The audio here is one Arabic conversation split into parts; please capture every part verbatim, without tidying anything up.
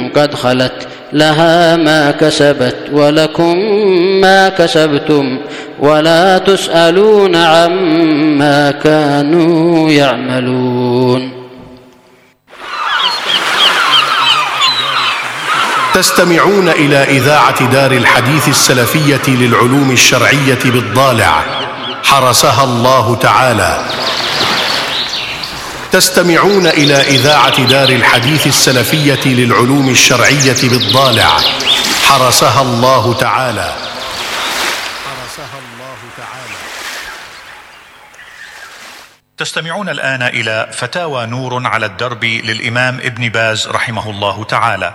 قد خلت لها ما كسبت ولكم ما كسبتم ولا تسألون عما كانوا يعملون. تستمعون إلى إذاعة دار الحديث السلفية للعلوم الشرعية بالضالع حرسها الله تعالى. تستمعون إلى إذاعة دار الحديث السلفية للعلوم الشرعية بالضالع حرسها الله تعالى. حرسها الله تعالى. تستمعون الآن إلى فتاوى نور على الدرب للإمام ابن باز رحمه الله تعالى.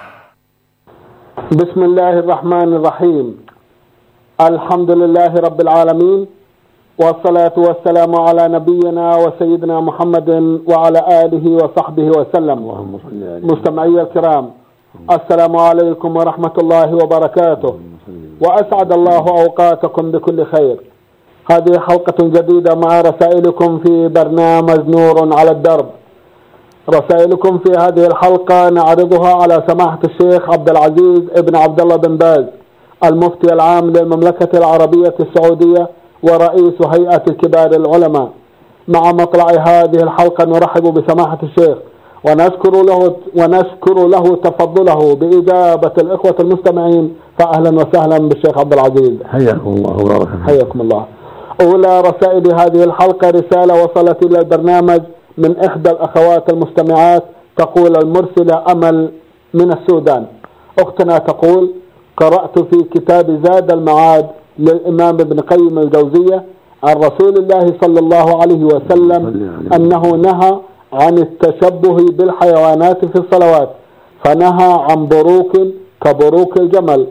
بسم الله الرحمن الرحيم. الحمد لله رب العالمين، والصلاة والسلام على نبينا وسيدنا محمد وعلى آله وصحبه وسلم. مستمعي الكرام، السلام عليكم ورحمة الله وبركاته، وأسعد الله أوقاتكم بكل خير. هذه حلقة جديدة مع رسائلكم في برنامج نور على الدرب. رسائلكم في هذه الحلقة نعرضها على سماحة الشيخ عبد العزيز ابن عبد الله بن باز، المفتي العام للمملكة العربية السعودية ورئيس هيئة كبار العلماء. مع مطلع هذه الحلقة نرحب بسماحة الشيخ ونشكر له ونشكر له تفضله بإجابة الإخوة المستمعين. فأهلا وسهلا بالشيخ عبد العزيز، حياكم الله وبارك فيكم. حياكم الله. أولى رسائل هذه الحلقة رسالة وصلت إلى البرنامج من إحدى الأخوات المستمعات، تقول المرسلة أمل من السودان. أختنا تقول: قرأت في كتاب زاد المعاد للإمام ابن قيم الجوزية عن رسول الله صلى الله عليه وسلم أنه نهى عن التشبه بالحيوانات في الصلوات، فنهى عن بروك كبروك الجمل،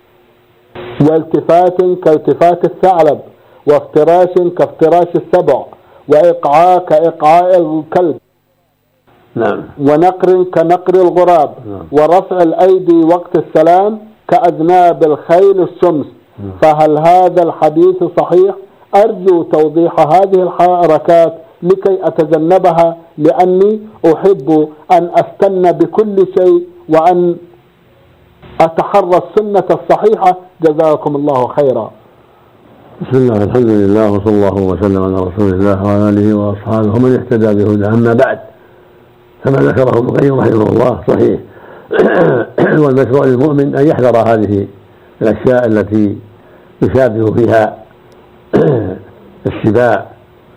والتفات كالتفات الثعلب، وافتراش كافتراش السبع، وإقعاء كإقعاء الكلب، نعم، ونقر كنقر الغراب، نعم، ورفع الأيدي وقت السلام كأذناب الخيل الشمس. فهل هذا الحديث صحيح؟ أرجو توضيح هذه الحركات لكي أتجنبها، لأني أحب أن أستنى بكل شيء وأن أتحرى السنة الصحيحة. جزاكم الله خيرا. بسم الله، الحمد لله، وصلى الله وسلم على رسول الله وعلى آله وأصحابه ومن اهتدى بهداه. أما بعد، كما ذكره ابن القيم رحمه الله صحيح. والمشروع للمؤمن أن يحذر هذه الأشياء التي يشابه فيها السباع.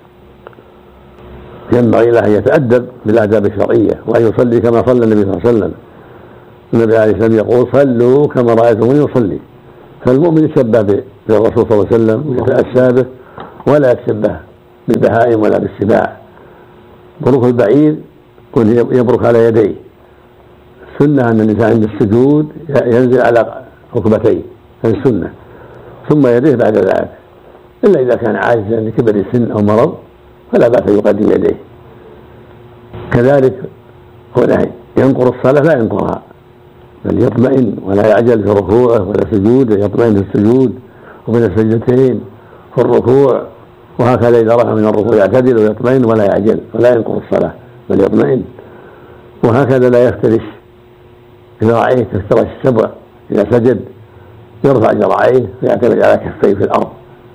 ينبغي له أن يتأدب بالآداب الشرعية وأن يصلي كما صلى النبي صلى الله عليه وسلم. النبي عليه الصلاة والسلام يقول: صلوا كما رأيتموني يصلي. فالمؤمن يتشبه بالرسول صلى الله عليه وسلم ويتأسى به ولا يتشبه بالبهائم ولا بالسباع. بروك البعير يبرك على يديه. السنة أن الإنسان عند السجود ينزل على ركبتيه، هذه السنة، ثم يديه بعد ذلك، إلا إذا كان عاجزا لكبر السن أو مرض فلا بأس يقدم يديه. كذلك هو نهي ينقر الصلاة، لا ينقرها، بل يطمئن ولا يعجل في ركوعه ولا سجوده، يطمئن في السجود وبين السجدتين في الركوع، وهكذا إذا رفع من الركوع يعتدل ويطمئن ولا يعجل ولا ينقر الصلاة بل يطمئن. وهكذا لا يفترش ذراعيه كافتراش السبع، إذا سجد يرفع ذراعيه ويعتمد على كفيه في الأرض.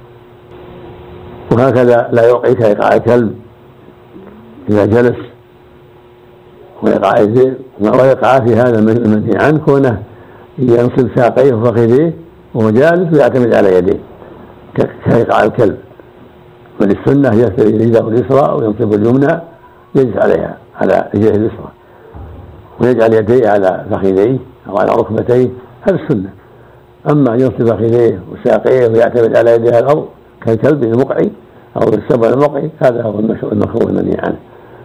وهكذا لا يوقع كإيقاع الكلب إذا جلس، ويقع ويقع في هذا المنهي عنه كونه ينصب ساقيه وفخذيه وهو جالس ويعتمد على يديه كإيقاع الكلب. وللسنة يسري اليد اليسرى وينصب اليمنى يجلس عليها على رجله اليسرى، ويجعل يديه على فخذيه أو على ركبتيه، هذا السنة. أما أن ينصب فخذيه وساقيه ويعتمد على يديه الأرض كالكلب المقعي أو السبع المقعي، هذا هو المكروه المنهي عنه.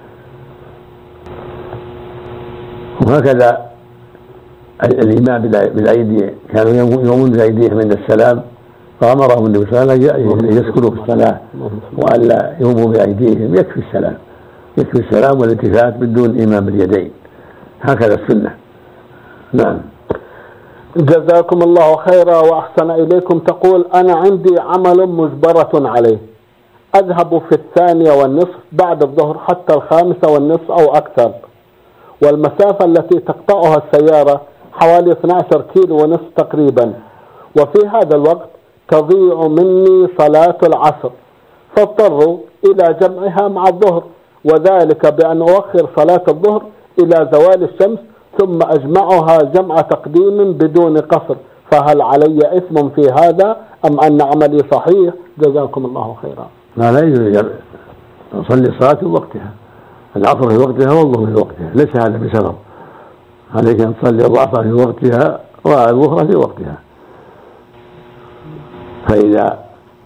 وهكذا الإمام بالأيدي، كانوا يقومون بأيديهم عند السلام، فأمرهم النبي صلى الله عليه وسلم أن يسكنوا في الصلاة وألا يقوموا بأيديهم، يكفي السلام، يكفي السلام والالتفات بدون إمام باليدين، هكذا السنة. نعم. جزاكم الله خيرا وأحسن إليكم. تقول: أنا عندي عمل مجبرة عليه، أذهب في الثانية والنصف بعد الظهر حتى الخامسة والنصف أو أكثر، والمسافة التي تقطعها السيارة حوالي اثني عشر كيلو ونصف تقريبا، وفي هذا الوقت تضيع مني صلاة العصر، فاضطروا إلى جمعها مع الظهر، وذلك بأن أؤخر صلاة الظهر إلى زوال الشمس ثم أجمعها جمع تقديم بدون قصر، فهل علي إثم في هذا أم أن عملي صحيح؟ جزاكم الله خيرا. لا لا يجوز صلي الصلاة في وقتها، العصر في وقتها والظهر في وقتها، ليس هذا بسبب، عليك أن تصلي العصر في وقتها والظهر في وقتها. فإذا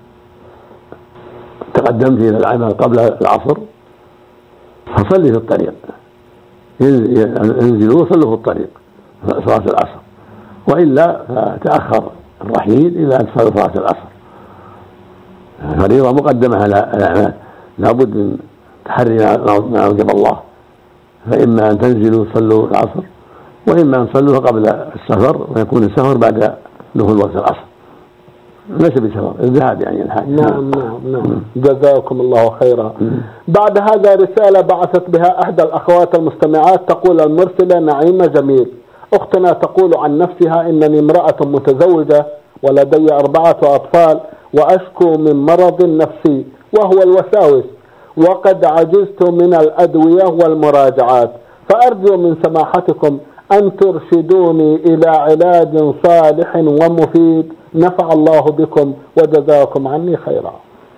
تقدمت إلى العمل قبل العصر فصلي في الطريق، انزلوا وصلوا في الطريق صلاة العصر، وإلا فتأخر الرحيل إلى أن تصلوا صلاة العصر. الفريضة مقدمة على الأعمال، لابد من تحري ما أوجب الله، فإما أن تنزلوا صلوا العصر وإما أن تصلوا قبل السفر ويكون السفر بعد دخول وقت العصر، ليس بسبب الذهاب يعني الحاج. نعم نعم نعم جزاكم الله خيرا. بعد هذا رسالة بعثت بها إحدى الأخوات المستمعات، تقول المرسلة نعيمة جميل: أختنا تقول عن نفسها إنني امرأة متزوجة ولدي أربعة أطفال وأشكو من مرض نفسي وهو الوساوس، وقد عجزت من الأدوية والمراجعات، فأرجو من سماحتكم أن ترشدوني إلى علاج صالح ومفيد، نفع الله بكم وجزاكم عني خيرا.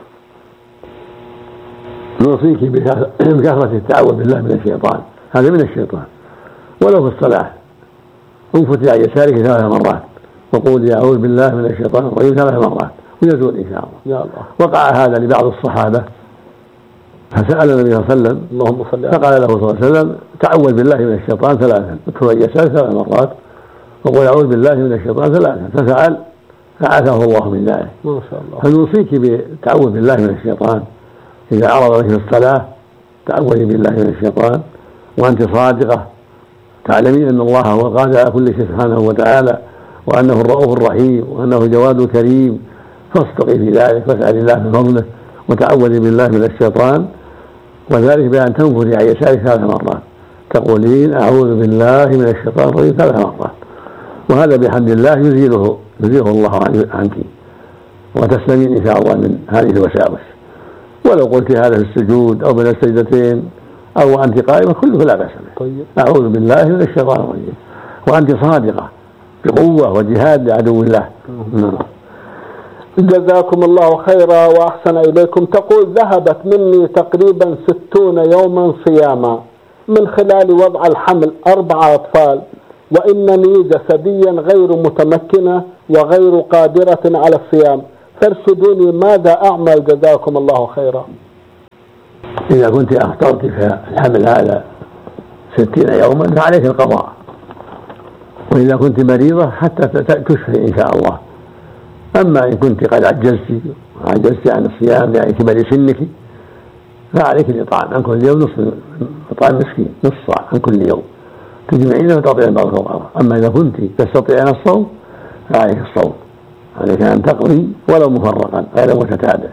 نوصيك بكثرة التعوذ بالله من الشيطان، هذا من الشيطان، ولو في الصلاة انفتي عن يسارك ثلاث مرات وقول أعوذ بالله من الشيطان الرجيم ثلاث مرات ويزول إن شاء الله. يا الله. وقع هذا لبعض الصحابة، فسأل النبي صلى الله عليه وسلم اللهم صل، فقال له صلى الله عليه وسلم تعوذ بالله من الشيطان ثلاثا، اذكر عن يسارك ثلاث مرات وقول أعوذ بالله من الشيطان ثلاثا، فسأل فعافاه الله من ذلك. ما شاء الله. فنوصيك بالتعوذ بالله من الشيطان إذا عرض لك في الصلاة، تعوذي بالله من الشيطان وأنت صادقة، تعلمين أن الله هو القادر على كل شيء سبحانه وتعالى، وأنه الرؤوف الرحيم، وأنه جواد كريم، فاصدقي في ذلك واسأل الله من فضله وتعوذي بالله من الشيطان، وذلك بأن تنفذي عن يسارك ثلاث مرات، تقولين أعوذ بالله من الشيطان الرجيم ثلاث مرات، وهذا بحمد الله يزيله يزيله الله عنك وتسلمين إن شاء الله من هذه الوساوس. ولو قلت هذا في السجود أو بين السجدتين أو أنت قائمة كله لا بأس به. طيب. أعوذ بالله من الشيطان الرجيم وأنت صادقة بقوة وجهاد لعدو الله. نعم. جزاكم الله خيرا وأحسن إليكم. تقول ذهبت مني تقريبا ستون يوما صياما من خلال وضع الحمل أربع أطفال، وإنني جسديا غير متمكنة وغير قادرة على الصيام، فارشدوني ماذا أعمل جزاكم الله خيرا. إذا كنت أخطرت في الحمل هذا ستين يوما فعليك القضاء، وإذا كنت مريضة حتى تشفي إن شاء الله. أما إن كنت قد عجزت عجزت عن الصيام يعني كبر سنك فعليك الإطعام عن كل يوم نصف إطعام مسكين، نصف صاع عن كل يوم تجمعين وتعطين بعض الفقراء. أما إذا كنت تستطيعين الصوم فعليك الصوم، عليك أن تقضي ولو مفرقا غير متتابع،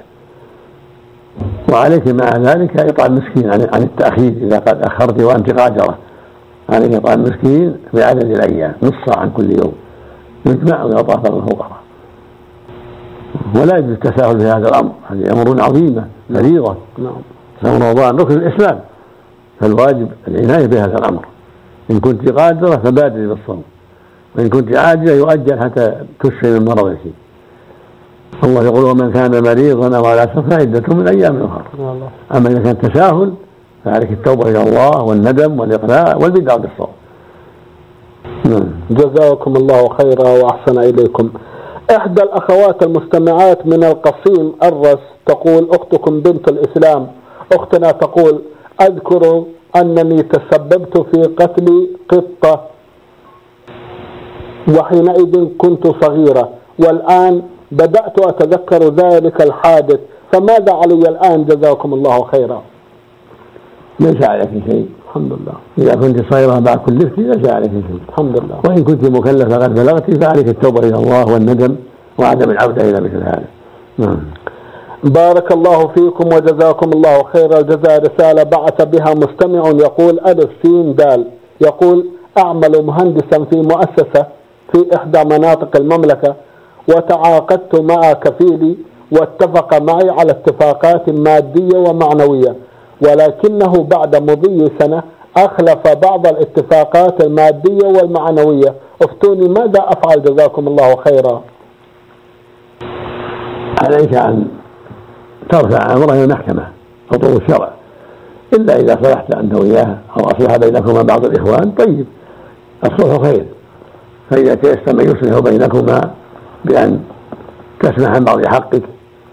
وعليك مع ذلك إطعام مسكين عن التأخير إذا قد أخرت وأنت قادرة، عليك إطعام مسكين بعدد الأيام نصف صاع عن كل يوم يجمع ويعطى بعض الفقراء. ولا يجوز التساهل في هذا الأمر، هذه أمر عظيمة فريضة. نعم. صوم رمضان ركن الإسلام، فالواجب العناية بهذا الأمر. إن كنت قادرة فبادري بالصوم، وإن كنت عاجزة يؤجل حتى تشفي من مرضك. الله يقول ومن كان مريضا أو على سفر عدة من أيام أخرى. أما إذا كان تساهل فعليك التوبة إلى الله والندم والإقلاع والبدع بالصوم. جزاكم الله خيرا وأحسن إليكم. إحدى الأخوات المستمعات من القصيم الرس تقول أختكم بنت الإسلام، أختنا تقول أذكر أنني تسببت في قتل قطة وحينئذ كنت صغيرة، والآن بدأت أتذكر ذلك الحادث، فماذا علي الآن جزاكم الله خيرا. ليس عليك شيء الحمد لله، إذا كنت صغيرة بعد كلفتي ليس عليك شيء الحمد لله، وإن كنت مكلفة قد بلغتي فعليك التوبة إلى الله والندم وعدم العودة إلى مثل هذا. نعم. بارك الله فيكم وجزاكم الله خير الجزاء. رسالة بعث بها مستمع يقول ألف سين دال، يقول أعمل مهندسا في مؤسسة في إحدى مناطق المملكة، وتعاقدت مع كفيلي واتفق معي على اتفاقات مادية ومعنوية، ولكنه بعد مضي سنة أخلف بعض الاتفاقات المادية والمعنوية. افتوني ماذا أفعل جزاكم الله خيرا؟ عليك أن ترفع أمره إلى المحكمة خطوة الشرع، إلا إذا صلحت أنت وياه أو أصلح بينكما بعض الإخوان طيب، الصلح خير. فإذا تيسر من يصلح بينكما بأن تسمح عن بعض حقك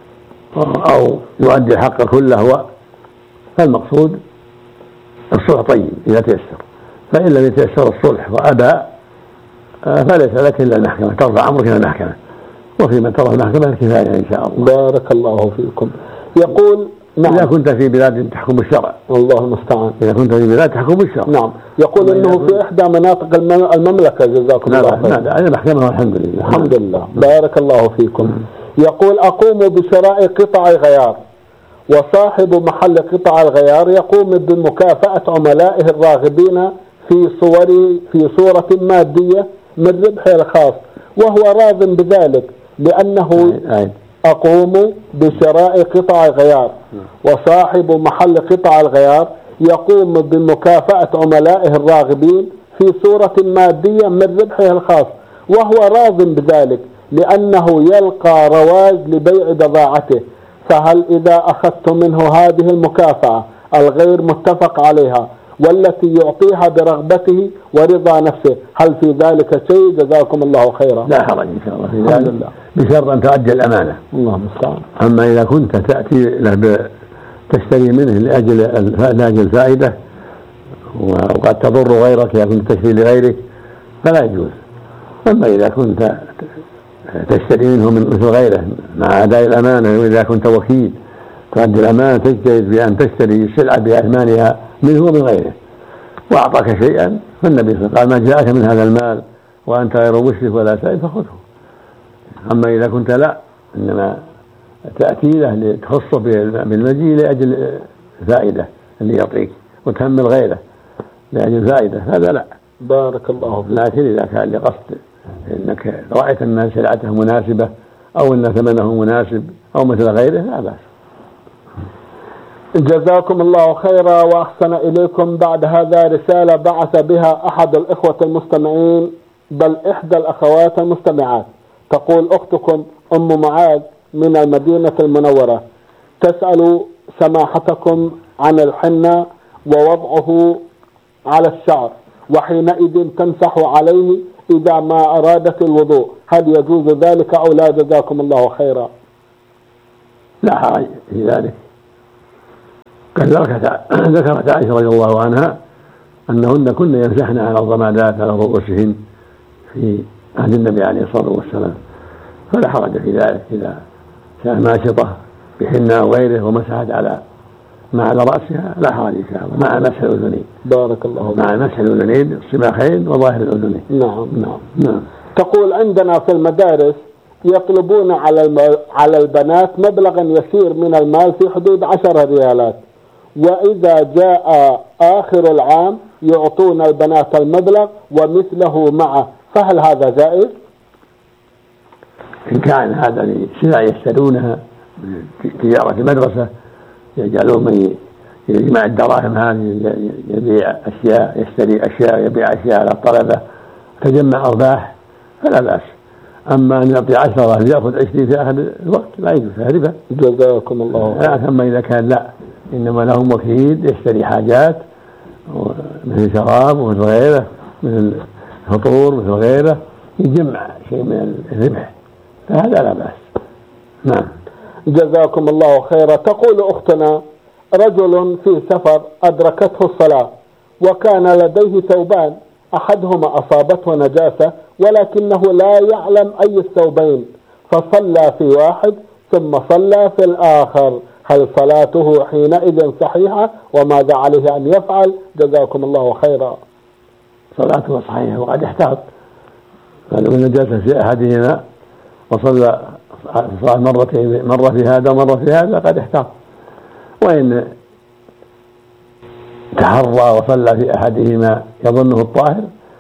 أو يؤدي الحق كله، فالمقصود الصلح طيب إذا تيسر. فإن لم يتيسر الصلح وأبى فليس لك إلا المحكمة، ترفع أمرك إلى المحكمة، وفي من ترى المحكمة الكفاية إن شاء الله. بارك الله فيكم. يقول نعم. إذا كنت في بلاد تحكم الشرع. الله المستعان. إذا كنت في بلاد تحكم الشرع. نعم. يقول إنه في إحدى مناطق المملكة جزاكم الله خير. لا لا المحكمة والحمد لله. الحمد لله. بارك الله فيكم. يقول أقوم بشراء قطع غيار، وصاحب محل قطع الغيار يقوم بمكافأة عملائه الراغبين في صور في صورة مادية من ربحه الخاص، وهو راض بذلك لأنه أقوم بشراء قطع غيار، وصاحب محل قطع الغيار يقوم بمكافأة عملائه الراغبين في صورة مادية من ربحه الخاص، وهو راض بذلك لأنه يلقى رواج لبيع بضاعته. فهل إذا أخذت منه هذه المكافأة الغير متفق عليها والتي يعطيها برغبته ورضا نفسه، هل في ذلك شيء؟ جزاكم الله خيرا. لا حرج إن شاء الله في ذلك، بشرط أن تؤدي الأمانة. الله المستعان. أما إذا كنت تأتي له تشتري منه لأجل لأجل الفائدة وقد تضر غيرك إذا كنت تشتري لغيرك فلا يجوز. أما إذا كنت تشتري منه من مثل غيره مع أداء الأمانة، وإذا كنت وكيل تؤدي الأمانة تجتهد بأن تشتري السلعة بأثمانها منه ومن غيره، وأعطاك شيئا فالنبي صلى الله عليه وسلم قال: ما جاءك من هذا المال وأنت غير مشرك ولا سائل فخذه. أما إذا كنت لا، إنما تأتي له لتخصه بالمجيء لأجل الفائدة اللي يعطيك وتهمل غيره لأجل الفائدة، هذا لا. بارك الله فيك. لكن إذا كان لقصد إنك رأيت أن سلعته مناسبة أو أن ثمنه مناسب أو مثل غيره لا بأس. جزاكم الله خيرا وأحسن إليكم. بعد هذا رسالة بعث بها أحد الإخوة المستمعين، بل إحدى الأخوات المستمعات، تقول: أختكم أم معاذ من المدينة المنورة تسأل سماحتكم عن الحنة ووضعه على الشعر، وحينئذ تمسح عليه إذا ما أرادت الوضوء، هل يجوز ذلك أو لا؟ جزاكم الله خيرا. لا حرج في ذلك. ذكرت عائشة رضي الله عنها أنهن كن يمسحن على الضمادات على رؤوسهن في عهد النبي عليه الصلاة والسلام، فلا حرج في ذلك إذا كان ماشطة بحنة أو غيره ومسحت على ما على رأسها لا حرج إن شاء الله، مع مسح الأذنين. بارك الله. مع مسح الأذنين الصباحين وظاهر الأذنين. نعم نعم نعم. تقول: عندنا في المدارس يطلبون على على البنات مبلغا يسير من المال في حدود عشر ريالات، وإذا جاء آخر العام يعطون البنات المبلغ ومثله معه، فهل هذا جائز؟ إن كان هذا لسلع يشترونها تجارة المدرسة يجعلون من يجمع الدراهم هذه يبيع أشياء يشتري أشياء يبيع أشياء على الطلبة تجمع أرباح فلا بأس. أما أن يعطي عشرة ليأخذ عشرين في آخر الوقت لا يجوز، فهذا ربا. جزاكم الله خيرا. أما إذا كان لا، إنما لهم وكيل يشتري حاجات مثل شراب ومثل غيره مثل فطور مثل غيره يجمع شيء من الربح فهذا لا بأس. نعم. جزاكم الله خيرا. تقول أختنا: رجل في سفر أدركته الصلاة وكان لديه ثوبان، أحدهما أصابته نجاسة ولكنه لا يعلم أي الثوبين، فصلى في واحد ثم صلى في الآخر، هل صلاته حينئذ صحيحة وماذا عليه أن يفعل؟ جزاكم الله خيرا. صلاته صحيحة وقد احتاط، فلو النجاسة في أحدهما وصلى صلى مرتين مرة في هذا ومرة في هذا قد احتاط، وإن تحرى وصلى في أحدهما يظنه الطاهر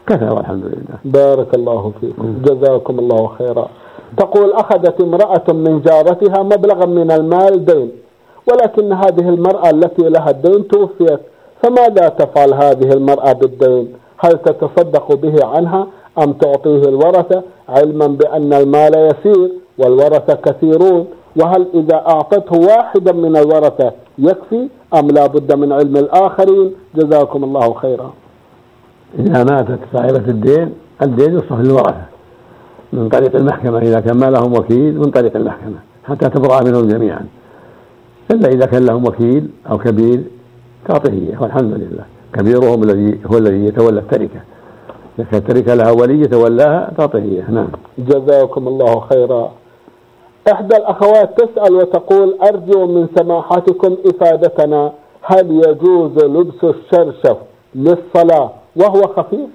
كفى والحمد لله. بارك الله فيكم، جزاكم الله خيرا. تقول: أخذت امرأة من جارتها مبلغا من المال دين، ولكن هذه المرأة التي لها الدين توفيت، فماذا تفعل هذه المرأة بالدين؟ هل تتصدق به عنها أم تعطيه الورثة، علما بأن المال يسير والورثة كثيرون؟ وهل إذا أعطته واحدا من الورثة يكفي أم لا بد من علم الآخرين؟ جزاكم الله خيرا. إذا ماتت صاحبة الدين، الدين يصرف للورثة من طريق المحكمة، إذا كان ما لهم وكيل من طريق المحكمة حتى تبرأ منهم جميعا، إلا إذا كان لهم وكيل أو كبير تعطيه، والحمد لله. كبيرهم الذي هو الذي يتولى التركة، إذا كانت التركة لها ولي يتولاها تعطيه. نعم. جزاكم الله خيرا. إحدى الأخوات تسأل وتقول: أرجو من سماحتكم إفادتنا، هل يجوز لبس الشرشف للصلاة وهو خفيف؟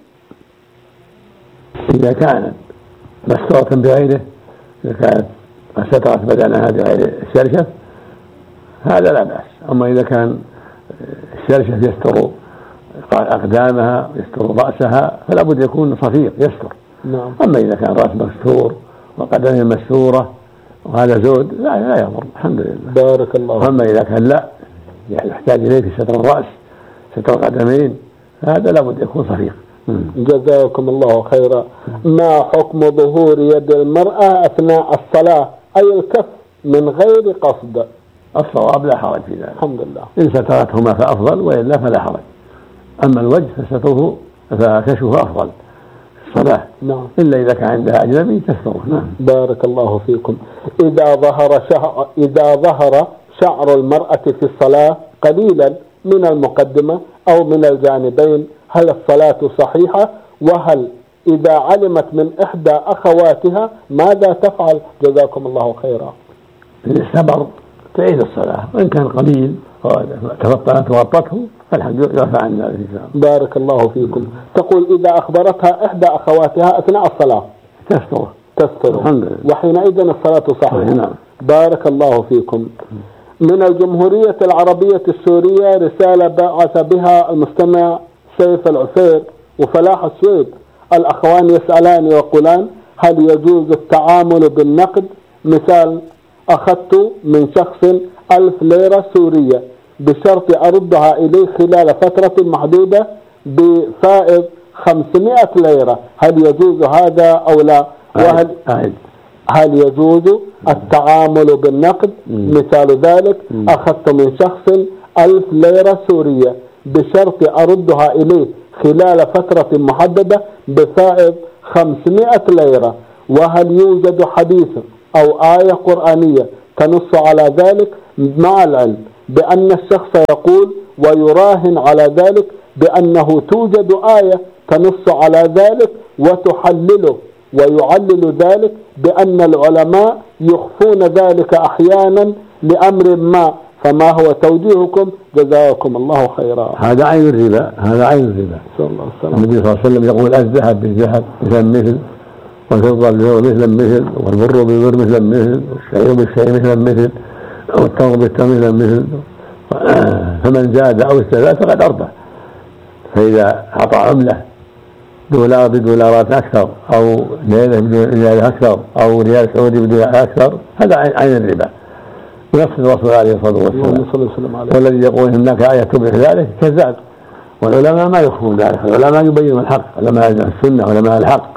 إذا كانت مستورة بغيره، إذا كانت سترت بدنها بغير الشرشف هذا لا بأس. أما إذا كان الشرشف يستر أقدامها يستر رأسها فلا بد يكون صفيق يستر. نعم. أما إذا كان رأس مستور وقدمه مستورة وهذا زود لا لا يضر، الحمد لله. بارك الله. أما إذا كان لا يعني يحتاج إليه في ستر الرأس ستر القدمين هذا لا بد يكون صفيق. جزاكم الله خيرا. ما حكم ظهور يد المرأة أثناء الصلاة، أي الكف من غير قصد؟ الصواب لا حرج في ذلك، الحمد لله. إن سترتهما فأفضل، وإلا فلا حرج. أما الوجه فستره فكشفه أفضل الصلاة. نعم. إلا إذا كان عندها أجنبي تستره. نعم. بارك الله فيكم. إذا ظهر شعر إذا ظهر شعر المرأة في الصلاة قليلا من المقدمة أو من الجانبين، هل الصلاة صحيحة؟ وهل إذا علمت من إحدى أخواتها ماذا تفعل؟ جزاكم الله خيرا. إن استبر تعيد الصلاة، وإن كان قليل تفطنت وغطته فالحمد لله يرفع عن ذلك. بارك الله فيكم. تقول: إذا أخبرتها إحدى أخواتها أثناء الصلاة تستر تستر الحمد لله، وحينئذ الصلاة صحيحة. نعم. بارك الله فيكم. من الجمهورية العربية السورية رسالة بعث بها المستمع سيف العفير وفلاح السويد. الأخوان يسألان ويقولان: هل يجوز التعامل بالنقد؟ مثال: أخذت من شخص ألف ليرة سورية بشرط أردها إليه خلال فترة محدودة بفائض خمسمائة ليرة، هل يجوز هذا أو لا؟ وهل هل يجوز التعامل بالنقد؟ مثال ذلك: أخذت من شخص ألف ليرة سورية بشرط أردها إليه خلال فترة محددة بفائض خمسمائة ليرة، وهل يوجد حديث أو آية قرآنية تنص على ذلك، مع العلم بأن الشخص يقول ويراهن على ذلك بأنه توجد آية تنص على ذلك وتحلله ويعلل ذلك بأن العلماء يخفون ذلك أحيانا لأمر ما، فما هو توجيهكم؟ جزاكم الله خيرا. هذا عين الربا، هذا عين الربا. النبي صلى الله عليه وسلم يقول: الذهب بالذهب مثل مثل، والفضة بالفضة مثل مثل، والبر بالبر مثل مثل، والشعير بالشعير مثل مثل، والتمر بالتمر مثل مثل، فمن زاد أو استزاد فقد أربح. فإذا أعطى عملة دولار بدولارات أكثر، أو ليلة بدولار أكثر، أو ريال سعودي بدولار أكثر، هذا عين الربا. ونفس الرسول عليه الصلاة والسلام. والذي يقول هناك آية تبرح ذلك كذاب، والعلماء ما يخفون ذلك، العلماء يبينون الحق، علماء السنة علماء الحق.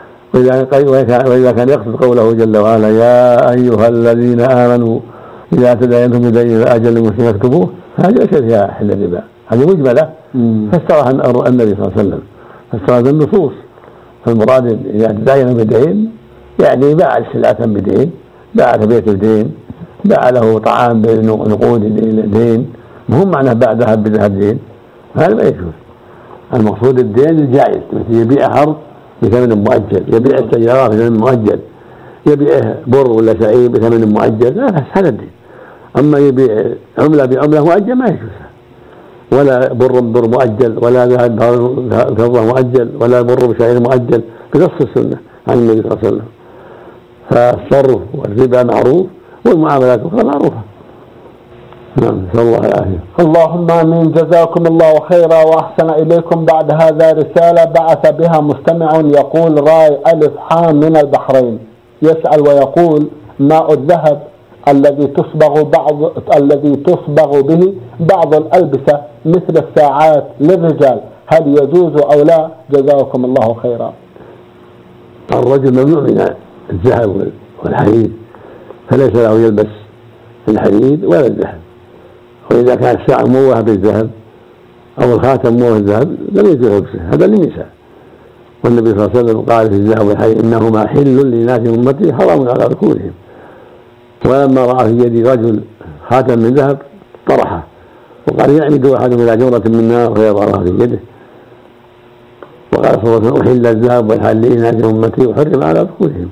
وإذا كان يقصد قوله جل وعلا: يا أيها الذين آمنوا إذا تداينتم بدين أجل مسلم اكتبوه، هذه ليس فيها حل الربا، هذه مجملة فسرها النبي صلى الله عليه وسلم، فسرها النصوص. فالمراد إذا تداينوا بدين يعني باع سلعة بدين، باع بيت الدين، باع له طعام بنقود دين، مهم معنى باع ذهب بذهب دين، هذا ما يجوز. المقصود الدين الجائز، مثل يبيع حرب بثمن مؤجل، يبيع السيارة بثمن مؤجل، يبيع بر ولا شعير بثمن مؤجل، لا بس هذا الدين. أما يبيع عملة بعملة مؤجل ما يجوز، ولا بر بر مؤجل، ولا ذهب فضة مؤجل، ولا بر بشعير مؤجل، بنص السنة عن النبي صلى الله عليه وسلم. فالصرف والربا معروف، والمعاملات الأخرى معروفة. نعم، نسأل الله العافية. اللهم آمين. جزاكم الله خيرا وأحسن إليكم. بعد هذا رسالة بعث بها مستمع يقول راي ألف حام من البحرين، يسأل ويقول: ماء الذهب الذي تصبغ بعض الذي تصبغ به بعض الألبسة مثل الساعات للرجال، هل يجوز أو لا؟ جزاكم الله خيرا. الرجل ممنوع من الذهب والحديد، فليس له يلبس الحديد ولا الذهب. وإذا كانت الساعة موهة بالذهب أو الخاتم موه بالذهب لم يجوز لبسه، هذا للنساء. والنبي صلى الله عليه وسلم قال في الذهب والحديد: إنهما حل لناس أمتي حرام على ركوبهم. ولما رأى في يد رجل خاتم من ذهب طرحه وقال: يعمد أحدهم إلى جمرة من نار فيضعها في يده. وقال صلى الله عليه وسلم: أحل الذهب والحديد لناس أمتي وحرم على ركوبهم.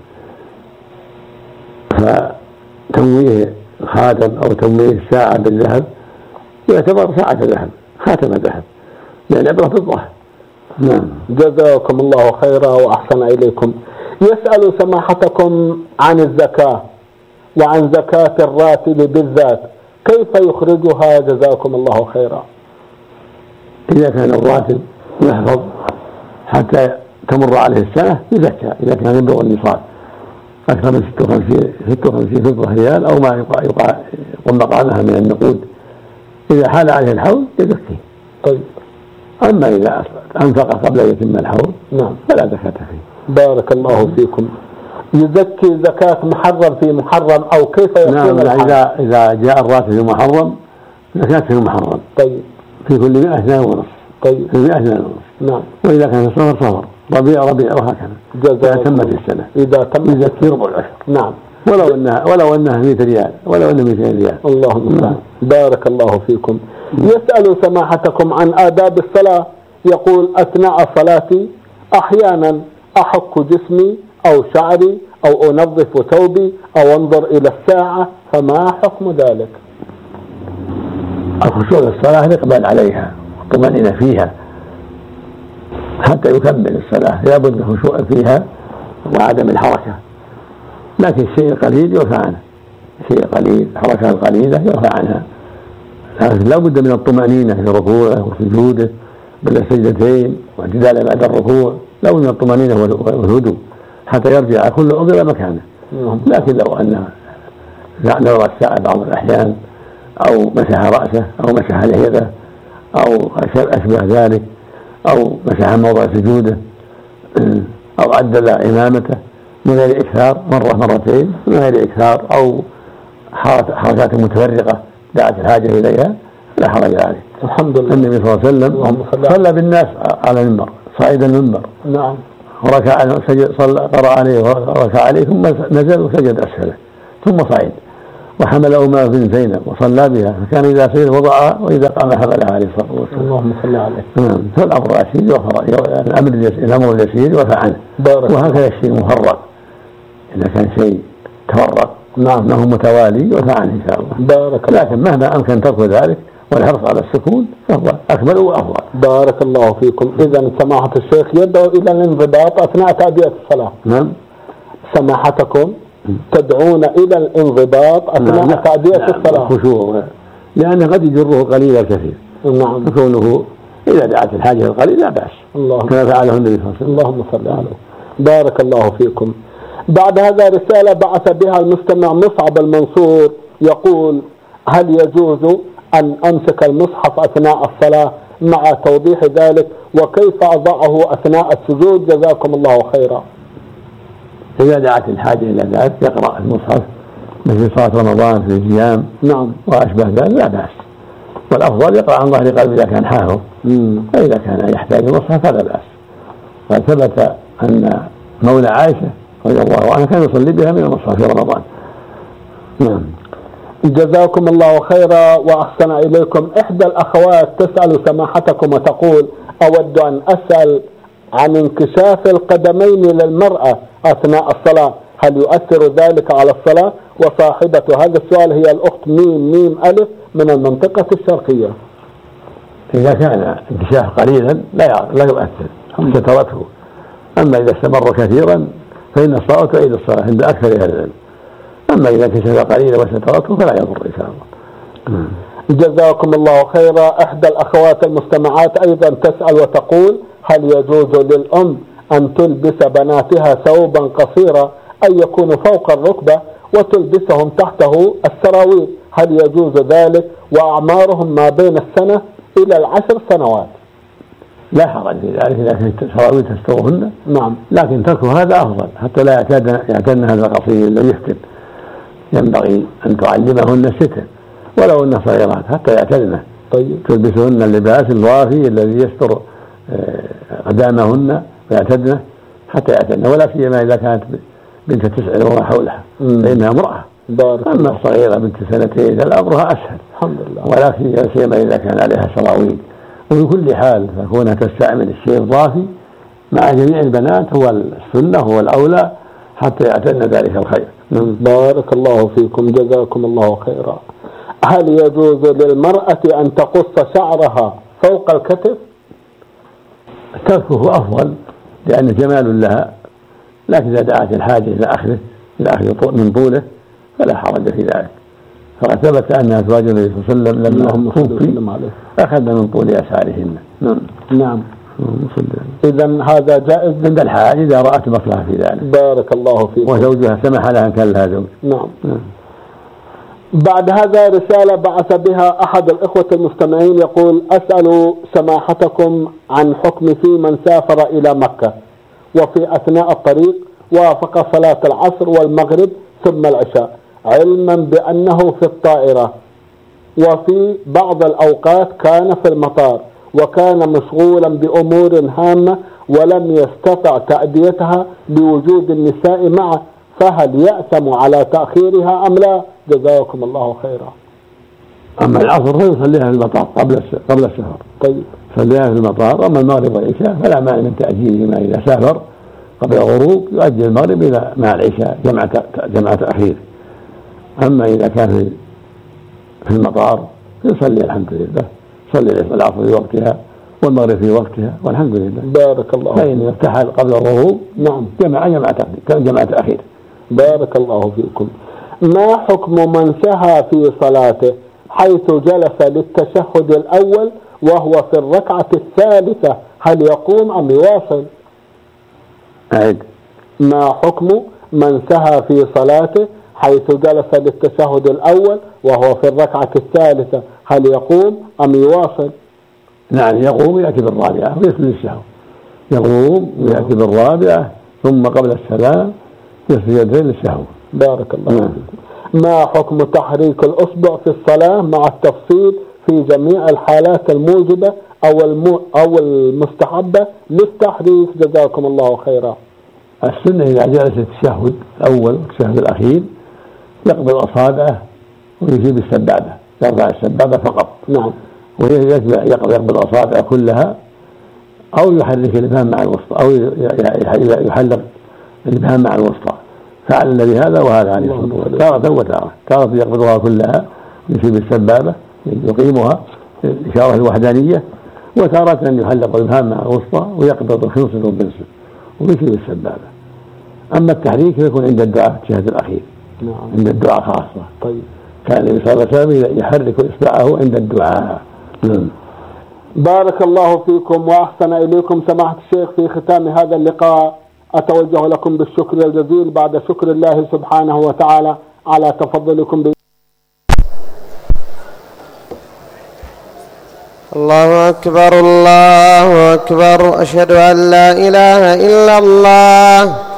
فتمويه خاتم أو تمويه الساعة بالذهب يعتبر ساعة ذهب، خاتم ذهب، لأن عبرة فضة. نعم. جزاكم الله خيرا وأحسن إليكم. يسأل سماحتكم عن الزكاة وعن زكاة الراتب بالذات، كيف يخرجها؟ جزاكم الله خيرا. إذا كان الراتب يحفظ حتى تمر عليه السنة يزكى، إذا كان يبلغ النصاب أكثر من ستة وخمسين فضة ريال أو ما يقوم مقامها من النقود، إذا حال عليه الحول يزكي. طيب. أما إذا أنفق قبل أن يتم الحول نعم فلا زكاة فيه. بارك الله فيكم. يزكي زكاة محرم في محرم أو كيف يكون؟ نعم، إذا إذا جاء الراتب في محرم زكاة في محرم. طيب. في كل مئة اثنان ونصف. طيب. في مئة اثنان ونصف. نعم. وإذا كان صفر صفر، ربيع ربيع، وهكذا. إذا تمت السنة إذا تم يزكي ربع العشر. نعم. ولو أنها ولو أنها مئة ريال ولو أنها مئتين ريال. اللهم نعم. بارك الله فيكم. يسأل سماحتكم عن آداب الصلاة، يقول: أثناء صلاتي أحيانا أحك جسمي أو شعري أو أنظف ثوبي أو أنظر إلى الساعة، فما حكم ذلك؟ الخشوع للصلاة الإقبال عليها والطمأنينة فيها حتى يكمل الصلاة، لا بد من الخشوع فيها وعدم الحركة، لكن الشيء القليل يرفع عنه، الشيء القليل الحركة القليلة يرفع عنها، لكن لا بد من الطمأنينة في ركوعه وسجوده بين السجدتين واعتداله بعد الركوع، لا بد من الطمأنينة والهدوء حتى يرجع كل عضو إلى مكانه. لكن لو أن نظر الساعة بعض الأحيان أو مسح رأسه أو مسح لحيته أو أشبه ذلك أو مسح موضع سجوده أو عدل إمامته من غير إكثار، مرة مرتين من غير إكثار، أو حركات متفرقة دعت الحاجة إليها، لا حرج عليه. الحمد لله. النبي صلى الله عليه وسلم صلى بالناس على المنبر صعيد المنبر. نعم. وركع صلى قرأ عليه وركع عليه ثم نزل وسجد أسفله ثم صعد وحمل أمه بن زينب وصلى بها، فكان إذا سجد وضعها وإذا قام حملها عليه الصلاة والسلام. اللهم صل عليه. نعم. فالأمر اليسير الأمر الأمر اليسير يرفع عنه، وهكذا الشيء مفرق إذا كان شيء تفرق نعم أنه متوالي يرفع عنه إن شاء الله. بارك الله. لكن مهما أمكن ترك ذلك والحرص على السكون فهو أكمل وأفضل. بارك الله فيكم. إذا سماحة الشيخ يدعو إلى الانضباط أثناء تأدية الصلاة. نعم. سماحتكم تدعون إلى الانضباط أثناء نعم. تأدية نعم. الصلاة. خشوع، لأنه قد يجره قليل الكثير. نعم. فكونه إذا دعت الحاجة القليل لا بأس. الله كما فعله النبي صلى الله عليه وسلم. اللهم صل عليه. بارك الله فيكم. بعد هذا رسالة بعث بها المستمع مصعب المنصور، يقول: هل يجوز أن أمسك المصحف أثناء الصلاة مع توضيح ذلك، وكيف أضعه أثناء السجود؟ جزاكم الله خيرا. إذا دعت الحاجة إلى ذلك يقرأ المصحف مثل صلاة رمضان في الصيام نعم وأشبه ذلك لا بأس، والأفضل يقرأ عن ظهر قلب إذا كان حافظ، فإذا كان يحتاج المصحف فلا بأس. فثبت أن مولى عائشة رضي الله عنها كان يصلي بها من المصحف في رمضان. نعم. جزاكم الله خيرا وأحسن إليكم. إحدى الأخوات تسأل سماحتكم وتقول: أود أن أسأل عن انكشاف القدمين للمرأة أثناء الصلاة، هل يؤثر ذلك على الصلاة؟ وصاحبة هذا السؤال هي الأخت ميم ميم ألف من المنطقة الشرقية. إذا كان انكشاف قليلا لا لا يؤثر، سترته. أما إذا استمر كثيرا فإن الصلاة تعيد الصلاة عند أكثر أهل العلم. أما إذا كشف قليلا وسترته فلا يضر إن شاء الله. جزاكم الله خيرا. إحدى الأخوات المستمعات أيضا تسأل وتقول: هل يجوز للأم أن تلبس بناتها ثوبا قصيرا أن يكون فوق الركبة وتلبسهم تحته السراويل؟ هل يجوز ذلك وأعمارهم ما بين السنة إلى العشر سنوات؟ لا حرج في ذلك إذا كانت السراويل تسترهن. نعم. لكن ترك هذا أفضل حتى لا يعتدن هذا القصير الذي يفتن. ينبغي أن تعلمهن الستر ولو أن صغيرات حتى يعتدن. طيب. تلبسهن اللباس الوافي الذي يستر قدامهن ويعتدن حتى يعتدن، ولا سيما إذا كانت بنت تسع وما حولها فإنها امرأة. أما الصغيرة بنت سنتين الأمرها أسهل الحمد لله، ولا سيما إذا كان عليها سراويل. وفي كل حال فكونها تستعمل الشيء الضافي مع جميع البنات هو السنة هو الأولى حتى يعتدن ذلك الخير. بارك الله فيكم جزاكم الله خيرا. هل يجوز للمرأة أن تقص شعرها فوق الكتف؟ تركه أفضل لأن جمال لها، لكن إذا دعت الحاجة إلى أخذه إلى أخذ من طوله فلا حرج في ذلك. فقد ثبت أن أزواج النبي صلى الله عليه وسلم لما توفي أخذ من طول أشعارهن. نعم نعم. إذن هذا جائز عند الحاجة إذا رأت مصلحة في ذلك. بارك الله فيك. وزوجها سمح لها أن كان لها زوج. نعم. نعم. بعد هذا رسالة بعث بها أحد الإخوة المستمعين يقول: أسأل سماحتكم عن حكم في من سافر إلى مكة وفي أثناء الطريق وافق صلاة العصر والمغرب ثم العشاء، علما بأنه في الطائرة وفي بعض الأوقات كان في المطار وكان مشغولا بأمور هامة ولم يستطع تأديتها بوجود النساء معه، فهل يأثم على تأخيرها أم لا؟ جزاكم الله خيرا. أما العصر فيصليها في المطار قبل قبل السفر. طيب. صليها في المطار. أما المغرب والعشاء فلا مانع من تأجيلهما إذا سافر قبل الغروب يؤجل المغرب إلى مع العشاء جمع جمع تأخير. أما إذا كان في المطار يصلي الحمد لله، صلي العصر في وقتها والمغرب في وقتها والحمد لله. بارك الله. فإن ارتحل قبل الغروب نعم جمع جمع تأخير جمع تأخير. بارك الله فيكم. ما حكم من سهى في صلاته حيث جلس للتشهد الأول وهو في الركعة الثالثة، هل يقوم أم يواصل؟ أعد. ما حكم من سهى في صلاته حيث جلس للتشهد الأول وهو في الركعة الثالثة، هل يقوم أم يواصل؟ نعم يقوم ويأتي بالرابعة ويسجد السهو. يقوم ويأتي بالرابعة ثم قبل السلام يسجدين للسهو. بارك الله فيكم. ما حكم تحريك الأصبع في الصلاة مع التفصيل في جميع الحالات الموجبة أو المو أو المستحبة للتحريك؟ جزاكم الله خيرا. السنة إذا جلس التشهد الأول والتشهد الأخير يقبل أصابعه ويجيب السبابة، يرفع السبابة فقط. نعم. ويتبع يقبل أصابعه كلها أو يحرك الإبهام مع الوسطى أو يحلق الإبهام مع الوسطى. فعل النبي هذا وهذا عليه الصلاة والسلام تارة وتارة. تارة يقبضها كلها ويجيب السبابة يقيمها الإشارة الوحدانية، وتارة يحلق الإبهام مع الوسطى ويقبض الخنصر والبنصر ويجيب السبابة. أما التحريك يكون عند الدعاء في التشهد الأخير. نعم. عند الدعاء خاصة. طيب. كان النبي صلى الله عليه وسلم يحرك إصبعه عند الدعاء. نعم. بارك الله فيكم وأحسن إليكم سماحة الشيخ. في ختام هذا اللقاء أتوجه لكم بالشكر الجزيل بعد شكر الله سبحانه وتعالى على تفضلكم ب... الله أكبر الله أكبر، أشهد أن لا إله إلا الله.